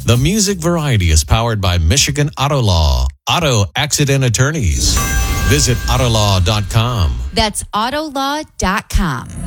The Music Variety is powered by Michigan Auto Law, auto accident attorneys. Visit autolaw.com. That's autolaw.com.